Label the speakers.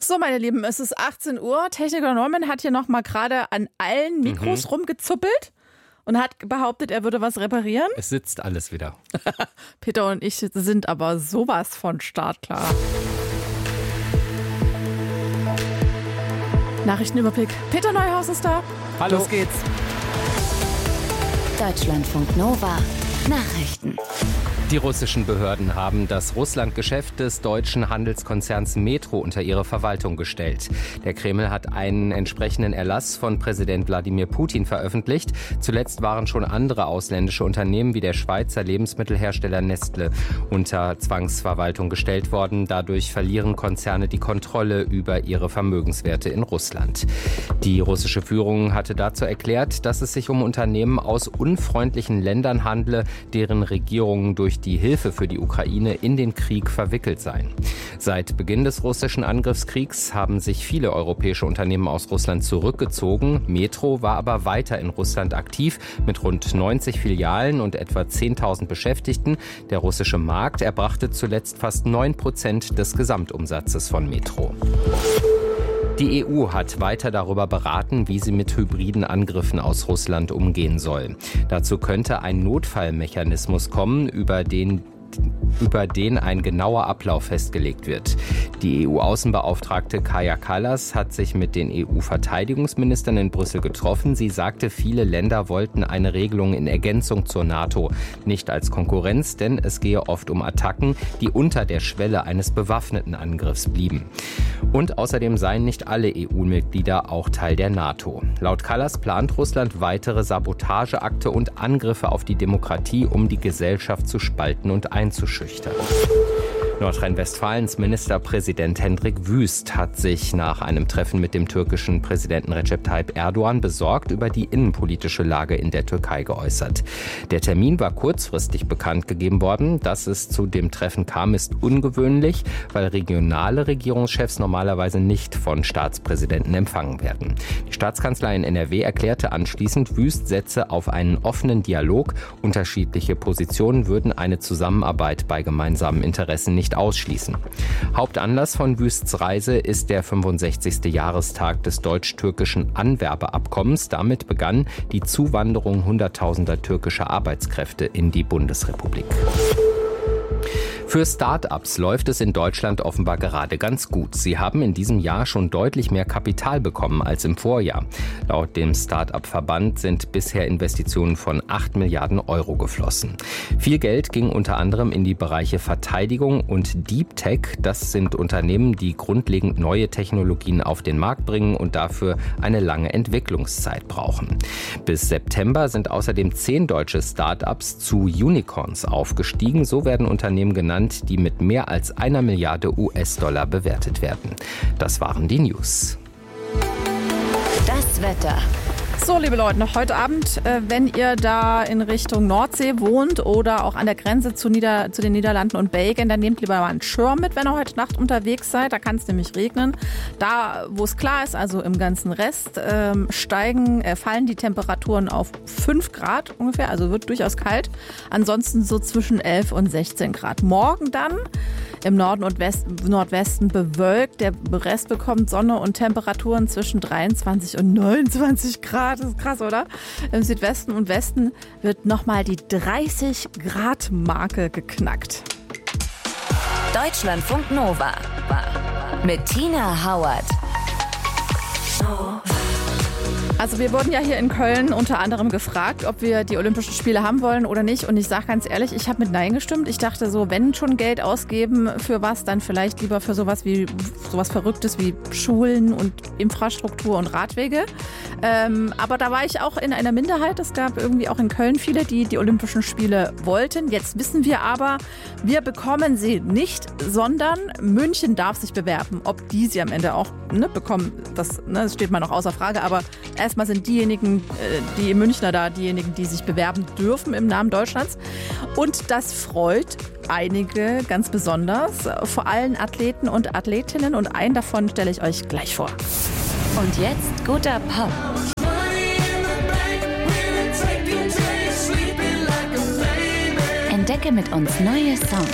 Speaker 1: So, meine Lieben, es ist 18 Uhr. Techniker Norman hat hier noch mal gerade an allen Mikros rumgezuppelt und hat behauptet, er würde was reparieren.
Speaker 2: Es sitzt alles wieder.
Speaker 1: Peter und ich sind aber sowas von startklar. Nachrichtenüberblick. Peter Neuhaus ist da.
Speaker 2: Hallo.
Speaker 1: Los geht's.
Speaker 3: Deutschlandfunk Nova. Nachrichten.
Speaker 2: Die russischen Behörden haben das Russlandgeschäft des deutschen Handelskonzerns Metro unter ihre Verwaltung gestellt. Der Kreml hat einen entsprechenden Erlass von Präsident Wladimir Putin veröffentlicht. Zuletzt waren schon andere ausländische Unternehmen wie der Schweizer Lebensmittelhersteller Nestle unter Zwangsverwaltung gestellt worden. Dadurch verlieren Konzerne die Kontrolle über ihre Vermögenswerte in Russland. Die russische Führung hatte dazu erklärt, dass es sich um Unternehmen aus unfreundlichen Ländern handle, deren Regierungen durch die Hilfe für die Ukraine in den Krieg verwickelt seien. Seit Beginn des russischen Angriffskriegs haben sich viele europäische Unternehmen aus Russland zurückgezogen. Metro war aber weiter in Russland aktiv mit rund 90 Filialen und etwa 10.000 Beschäftigten. Der russische Markt erbrachte zuletzt fast 9% des Gesamtumsatzes von Metro. Die EU hat weiter darüber beraten, wie sie mit hybriden Angriffen aus Russland umgehen soll. Dazu könnte ein Notfallmechanismus kommen, über den ein genauer Ablauf festgelegt wird. Die EU-Außenbeauftragte Kaja Kallas hat sich mit den EU-Verteidigungsministern in Brüssel getroffen. Sie sagte, viele Länder wollten eine Regelung in Ergänzung zur NATO, nicht als Konkurrenz, denn es gehe oft um Attacken, die unter der Schwelle eines bewaffneten Angriffs blieben. Und außerdem seien nicht alle EU-Mitglieder auch Teil der NATO. Laut Kallas plant Russland weitere Sabotageakte und Angriffe auf die Demokratie, um die Gesellschaft zu spalten und einzuschüchtern. Nordrhein-Westfalens Ministerpräsident Hendrik Wüst hat sich nach einem Treffen mit dem türkischen Präsidenten Recep Tayyip Erdogan besorgt über die innenpolitische Lage in der Türkei geäußert. Der Termin war kurzfristig bekannt gegeben worden. Dass es zu dem Treffen kam, ist ungewöhnlich, weil regionale Regierungschefs normalerweise nicht von Staatspräsidenten empfangen werden. Die Staatskanzlei in NRW erklärte anschließend, Wüst setze auf einen offenen Dialog. Unterschiedliche Positionen würden eine Zusammenarbeit bei gemeinsamen Interessen nicht ausschließen. Hauptanlass von Wüsts Reise ist der 65. Jahrestag des deutsch-türkischen Anwerbeabkommens. Damit begann die Zuwanderung hunderttausender türkischer Arbeitskräfte in die Bundesrepublik. Für Start-ups läuft es in Deutschland offenbar gerade ganz gut. Sie haben in diesem Jahr schon deutlich mehr Kapital bekommen als im Vorjahr. Laut dem Start-up-Verband sind bisher Investitionen von 8 Milliarden Euro geflossen. Viel Geld ging unter anderem in die Bereiche Verteidigung und Deep Tech. Das sind Unternehmen, die grundlegend neue Technologien auf den Markt bringen und dafür eine lange Entwicklungszeit brauchen. Bis September sind außerdem 10 deutsche Start-ups zu Unicorns aufgestiegen. So werden Unternehmen genannt, die mit mehr als 1 Milliarde US-Dollar bewertet werden. Das waren die News.
Speaker 3: Das Wetter.
Speaker 1: So, liebe Leute, noch heute Abend, wenn ihr da in Richtung Nordsee wohnt oder auch an der Grenze zu den Niederlanden und Belgien, dann nehmt lieber mal einen Schirm mit, wenn ihr heute Nacht unterwegs seid. Da kann es nämlich regnen. Da, wo es klar ist, also im ganzen Rest, fallen die Temperaturen auf 5 Grad ungefähr, also wird durchaus kalt. Ansonsten so zwischen 11 und 16 Grad. Morgen dann im Norden und Nordwesten bewölkt. Der Rest bekommt Sonne und Temperaturen zwischen 23 und 29 Grad. Das ist krass, oder? Im Südwesten und Westen wird nochmal die 30-Grad-Marke geknackt.
Speaker 3: Deutschlandfunk Nova mit Tina Hauert.
Speaker 1: Also wir wurden ja hier in Köln unter anderem gefragt, ob wir die Olympischen Spiele haben wollen oder nicht. Und ich sage ganz ehrlich, ich habe mit Nein gestimmt. Ich dachte so, wenn schon Geld ausgeben für was, dann vielleicht lieber für sowas Verrücktes wie Schulen und Infrastruktur und Radwege. Aber da war ich auch in einer Minderheit. Es gab irgendwie auch in Köln viele, die die Olympischen Spiele wollten. Jetzt wissen wir aber, wir bekommen sie nicht, sondern München darf sich bewerben. Ob die sie am Ende auch bekommen, das steht mal noch außer Frage. Aber erstmal sind diejenigen, die Münchner da, diejenigen, die sich bewerben dürfen im Namen Deutschlands. Und das freut einige ganz besonders, vor allem Athleten und Athletinnen. Und einen davon stelle ich euch gleich vor.
Speaker 3: Und jetzt guter Pop. Entdecke mit uns neue Songs.